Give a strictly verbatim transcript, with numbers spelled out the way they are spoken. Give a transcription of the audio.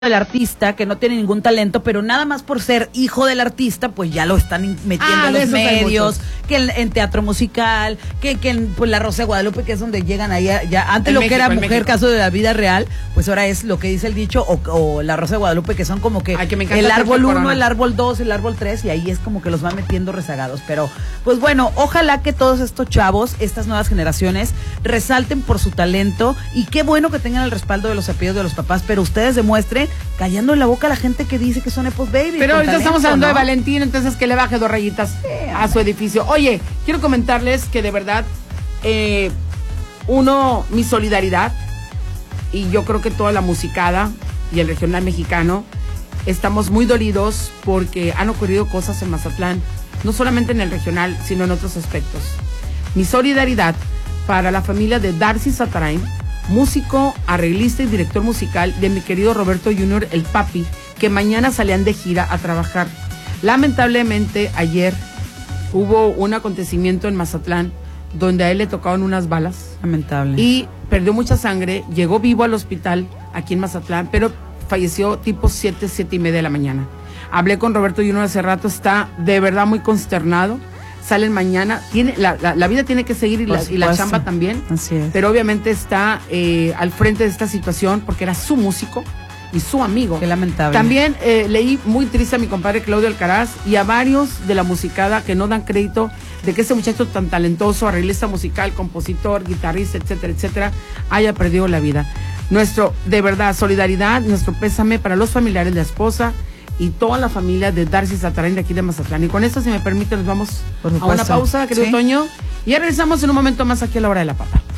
del artista que no tiene ningún talento, pero nada más por ser hijo del artista, pues ya lo están metiendo ah, en los medios, que en, en teatro musical, que, que en pues, La Rosa de Guadalupe, que es donde llegan ahí ya antes en lo México, que era mujer, México. Caso de la vida real, pues ahora es lo que dice el dicho, o, o La Rosa de Guadalupe, que son como que, Ay, que el árbol uno, el árbol dos, el árbol tres, y ahí es como que los van metiendo rezagados. Pero, pues bueno, ojalá que todos estos chavos, estas nuevas generaciones, resalten por su talento, y qué bueno que tengan el respaldo de los apellidos de los papás, pero ustedes demuestren callando en la boca a la gente que dice que son Epos Baby. Pero ahorita estamos hablando, ¿no?, de Valentín, entonces que le baje dos rayitas sí, a su edificio. Oye, quiero comentarles que de verdad, eh, uno, mi solidaridad, y yo creo que toda la musicada y el regional mexicano, estamos muy dolidos porque han ocurrido cosas en Mazatlán, no solamente en el regional, sino en otros aspectos. Mi solidaridad para la familia de Darcy Zatarain, músico, arreglista y director musical de mi querido Roberto junior El Papi, que mañana salían de gira a trabajar. Lamentablemente ayer hubo un acontecimiento en Mazatlán donde a él le tocaron unas balas. Lamentable. Y perdió mucha sangre, llegó vivo al hospital aquí en Mazatlán, pero falleció tipo siete, siete y media de la mañana. Hablé con Roberto junior hace rato, está de verdad muy consternado. Salen mañana, tiene la, la, la vida tiene que seguir y la, y la chamba también. Así es. Pero obviamente está eh, al frente de esta situación porque era su músico y su amigo. Qué lamentable. También eh, leí muy triste a mi compadre Claudio Alcaraz y a varios de la musicada que no dan crédito de que ese muchacho tan talentoso, arreglista musical, compositor, guitarrista, etcétera, etcétera, haya perdido la vida. Nuestro, de verdad, solidaridad, nuestro pésame para los familiares de la esposa y toda la familia de Darcy Zatarain de aquí de Mazatlán. Y con esto, si me permite, nos vamos a una pausa, querido ¿Sí? Toño. Y ya regresamos en un momento más aquí a La Hora de la Papa.